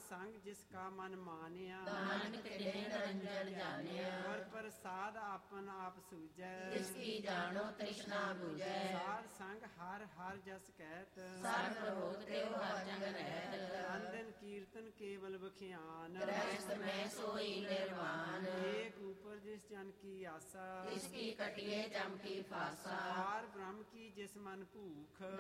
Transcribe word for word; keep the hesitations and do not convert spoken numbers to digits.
ਸੰਗ ਜਿਸ ਕਾ ਮਨ ਮਾਨਿਆ, ਨਾਨਕ ਤਿਨੇ ਨਿਰੰਜਨ ਜਾਣਿਆ। ਗੁਰ ਪ੍ਰਸਾਦ ਆਪਨ ਆਪ ਸੂਝੈ, ਤਿਸ ਕੀ ਜਾਣੋ ਤ੍ਰਿਸ਼ਨਾ ਬੁਝੈ। ਸਾਧ ਸੰਗ ਹਰ ਹਰ ਜਸ ਕਹਿਤ, ਸਰਬ ਰੋਗ ਤਿਉ ਹਰ ਜਗ ਰਹਿਤ। ਅੰਦਨ ਕੀਰਤਨ ਕੇਵਲ ਬਖਿਆਨ, ਗ੍ਰਹਿਸਥ ਮੈਂ ਸੋਈ ਨਿਰਵਾਨ। ਏਕ ਉਪਰ ਜਿਸ ਜਨ ਕੀ ਆਸਾ, ਤਿਸ ਕੀ ਕਟਿਏ ਜਮ ਕੀ ਫਾਸਾ। ਪਾਰ ਬ੍ਰਹਮ ਕੀ ਜਿਸ ਮਨ ਭੂਖ,